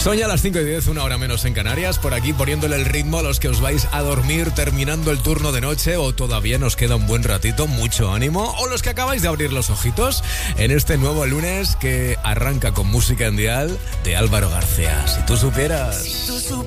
Son ya las 5:10, una hora menos en Canarias, por aquí poniéndole el ritmo a los que os vais a dormir terminando el turno de noche o todavía nos queda un buen ratito, mucho ánimo, o los que acabáis de abrir los ojitos en este nuevo lunes que arranca con música en dial de Álvaro García. Si tú supieras...